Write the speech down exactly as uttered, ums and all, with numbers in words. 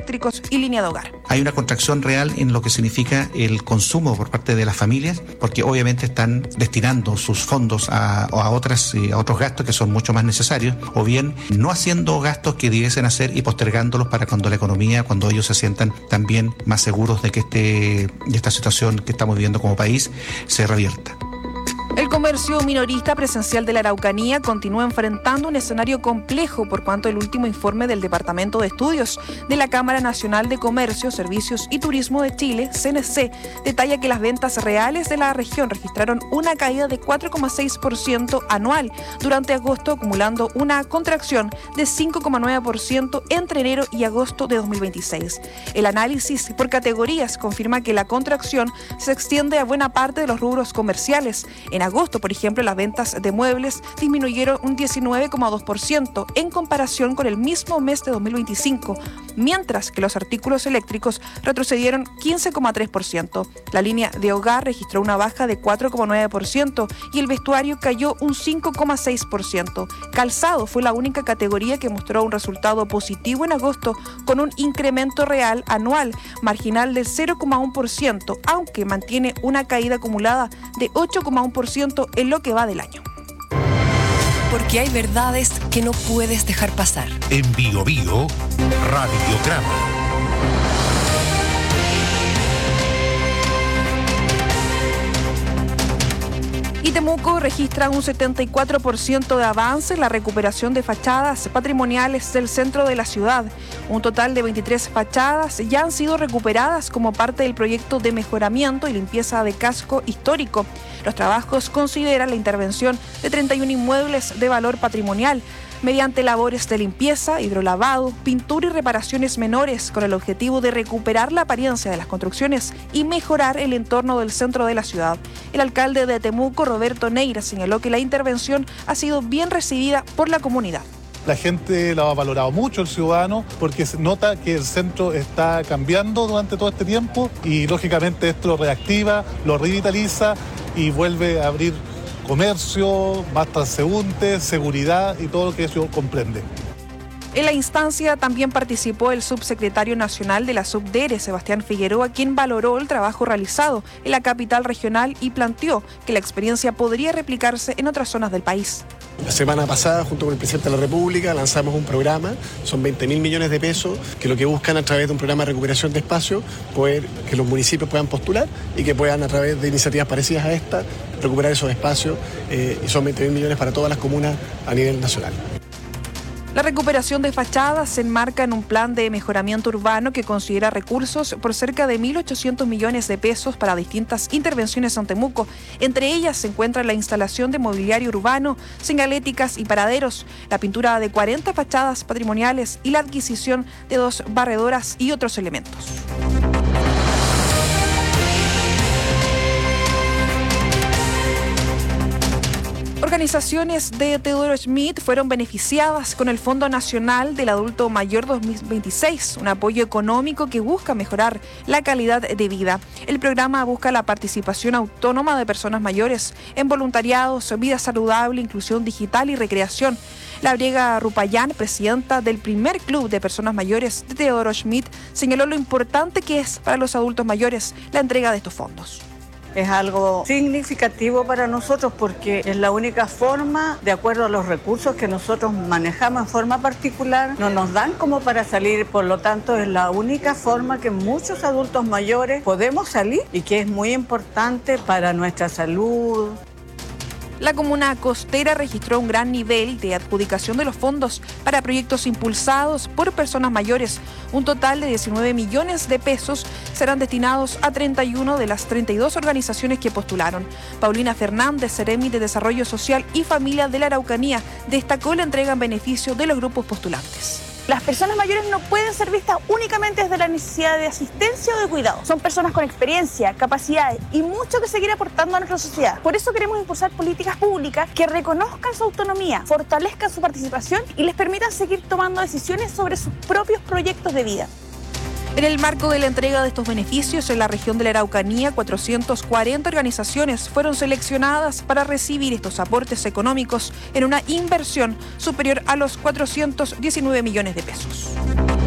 eléctricos y línea de hogar. Hay una contracción real en lo que significa el consumo por parte de las familias, porque obviamente están destinando sus fondos a, a, otras, a otros gastos que son mucho más necesarios, o bien no haciendo gastos que debiesen hacer y postergándolos para cuando la economía, cuando ellos se sientan también más seguros de que este, de esta situación que estamos viviendo como país se revierta. El comercio minorista presencial de la Araucanía continúa enfrentando un escenario complejo por cuanto el último informe del Departamento de Estudios de la Cámara Nacional de Comercio, Servicios y Turismo de Chile, C N C, detalla que las ventas reales de la región registraron una caída de cuatro coma seis por ciento anual durante agosto, acumulando una contracción de cinco coma nueve por ciento entre enero y agosto de dos mil veintiséis. El análisis por categorías confirma que la contracción se extiende a buena parte de los rubros comerciales. En agosto, por ejemplo, las ventas de muebles disminuyeron un diecinueve coma dos por ciento en comparación con el mismo mes de dos mil veinticinco, mientras que los artículos eléctricos retrocedieron quince coma tres por ciento. La línea de hogar registró una baja de cuatro coma nueve por ciento y el vestuario cayó un cinco coma seis por ciento. Calzado fue la única categoría que mostró un resultado positivo en agosto, con un incremento real anual marginal del cero coma uno por ciento, aunque mantiene una caída acumulada de ocho coma uno por ciento en lo que va del año. Porque hay verdades que no puedes dejar pasar. En Bio Bio, Radiograma. Y Temuco registra un setenta y cuatro por ciento de avance en la recuperación de fachadas patrimoniales del centro de la ciudad. Un total de veintitrés fachadas ya han sido recuperadas como parte del proyecto de mejoramiento y limpieza de casco histórico. Los trabajos consideran la intervención de treinta y uno inmuebles de valor patrimonial, mediante labores de limpieza, hidrolavado, pintura y reparaciones menores, con el objetivo de recuperar la apariencia de las construcciones y mejorar el entorno del centro de la ciudad. El alcalde de Temuco, Roberto Neira, señaló que la intervención ha sido bien recibida por la comunidad. La gente lo ha valorado mucho, el ciudadano, porque se nota que el centro está cambiando durante todo este tiempo y lógicamente esto lo reactiva, lo revitaliza y vuelve a abrir comercio, más transeúntes, seguridad y todo lo que eso comprende. En la instancia también participó el subsecretario nacional de la Subdere, Sebastián Figueroa, quien valoró el trabajo realizado en la capital regional y planteó que la experiencia podría replicarse en otras zonas del país. La semana pasada, junto con el presidente de la República, lanzamos un programa, son veinte mil millones de pesos, que lo que buscan a través de un programa de recuperación de espacio, poder que los municipios puedan postular y que puedan a través de iniciativas parecidas a esta, recuperar esos espacios, eh, y son veinte mil millones para todas las comunas a nivel nacional. La recuperación de fachadas se enmarca en un plan de mejoramiento urbano que considera recursos por cerca de mil ochocientos millones de pesos para distintas intervenciones en Temuco. Entre ellas se encuentra la instalación de mobiliario urbano, señaléticas y paraderos, la pintura de cuarenta fachadas patrimoniales y la adquisición de dos barredoras y otros elementos. Organizaciones de Teodoro Schmidt fueron beneficiadas con el Fondo Nacional del Adulto Mayor dos mil veintiséis, un apoyo económico que busca mejorar la calidad de vida. El programa busca la participación autónoma de personas mayores en voluntariados, vida saludable, inclusión digital y recreación. Labriega Rupayán, presidenta del primer club de personas mayores de Teodoro Schmidt, señaló lo importante que es para los adultos mayores la entrega de estos fondos. Es algo significativo para nosotros porque es la única forma, de acuerdo a los recursos que nosotros manejamos en forma particular, no nos dan como para salir, por lo tanto es la única forma que muchos adultos mayores podemos salir y que es muy importante para nuestra salud. La comuna costera registró un gran nivel de adjudicación de los fondos para proyectos impulsados por personas mayores. Un total de diecinueve millones de pesos serán destinados a treinta y una de las treinta y dos organizaciones que postularon. Paulina Fernández, Seremi de Desarrollo Social y Familia de la Araucanía, destacó la entrega en beneficio de los grupos postulantes. Las personas mayores no pueden ser vistas únicamente desde la necesidad de asistencia o de cuidado. Son personas con experiencia, capacidades y mucho que seguir aportando a nuestra sociedad. Por eso queremos impulsar políticas públicas que reconozcan su autonomía, fortalezcan su participación y les permitan seguir tomando decisiones sobre sus propios proyectos de vida. En el marco de la entrega de estos beneficios en la región de la Araucanía, cuatrocientas cuarenta organizaciones fueron seleccionadas para recibir estos aportes económicos en una inversión superior a los cuatrocientos diecinueve millones de pesos.